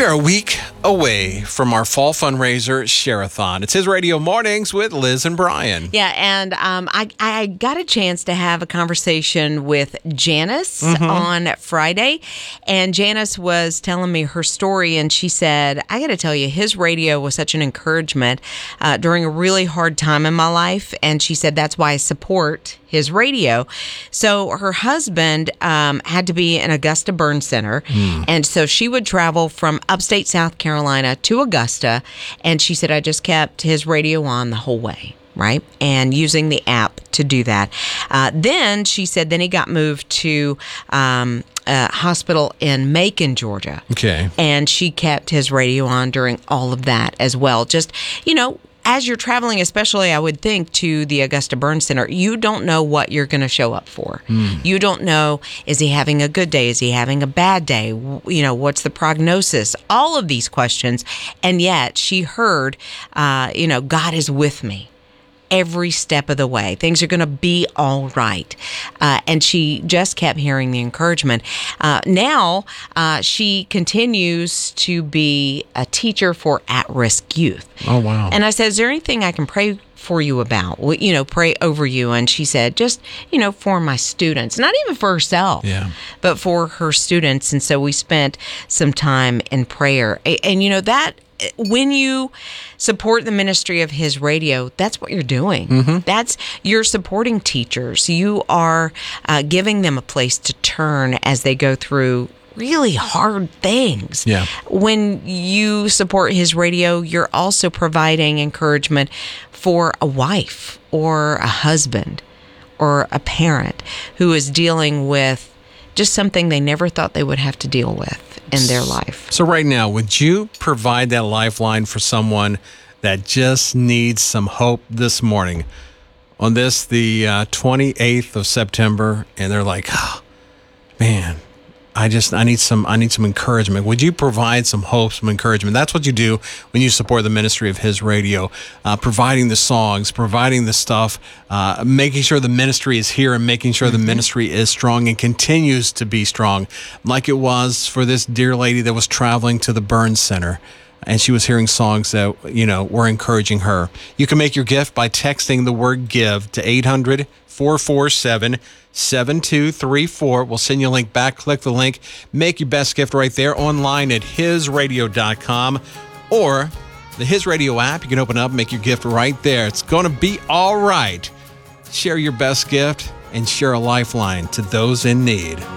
We are a week away from our fall fundraiser, Share-a-thon. It's His Radio Mornings with Liz and Brian. Yeah, and I got a chance to have a conversation with Janice on Friday, and Janice was telling me her story, and she said, I got to tell you, His Radio was such an encouragement during a really hard time in my life, and she said that's why I support His Radio. So her husband had to be in Augusta Burn Center, and so she would travel from upstate South Carolina to Augusta, and she said, I just kept His Radio on the whole way, right? And using the app to do that. Then she said, then he got moved to a hospital in Macon, Georgia. Okay. And she kept His Radio on during all of that as well. Just, as you're traveling, especially I would think to the Augusta Burn Center, you don't know what you're going to show up for. You don't know, is he having a good day? Is he having a bad day? What's the prognosis? All of these questions. And yet she heard, God is with me every step of the way. Things are going to be all right. And she just kept hearing the encouragement. Now she continues to be a teacher for at-risk youth. Oh, wow. And I said, is there anything I can pray for you about? Pray over you. And she said, just, for my students, not even for herself, but for her students. And so we spent some time in prayer. And that when you support the ministry of His Radio, that's what you're doing. You're supporting teachers. You are giving them a place to turn as they go through really hard things. Yeah. When you support His Radio, you're also providing encouragement for a wife or a husband or a parent who is dealing with just something they never thought they would have to deal with in their life. So right now, would you provide that lifeline for someone that just needs some hope this morning on this, the 28th of September, and they're like, oh, man, I need some encouragement. Would you provide some hope, some encouragement? That's what you do when you support the ministry of His Radio, providing the songs, providing the stuff, making sure the ministry is here and making sure the ministry is strong and continues to be strong, like it was for this dear lady that was traveling to the Burn Center. And she was hearing songs that, were encouraging her. You can make your gift by texting the word GIVE to 800-447-7234. We'll send you a link back. Click the link. Make your best gift right there online at hisradio.com or the His Radio app. You can open up and make your gift right there. It's going to be all right. Share your best gift and share a lifeline to those in need.